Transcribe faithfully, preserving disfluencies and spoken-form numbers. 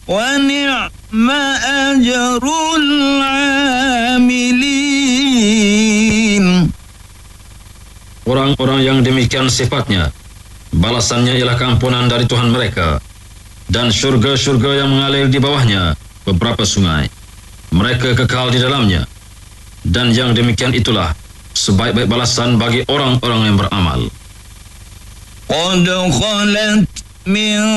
ونعم أجر العاملين. Orang-orang yang demikian sifatnya, balasannya ialah keampunan dari Tuhan mereka, dan syurga-syurga yang mengalir di bawahnya beberapa sungai. Mereka kekal di dalamnya, dan yang demikian itulah sebaik-baik balasan bagi orang-orang yang beramal. قد خلت من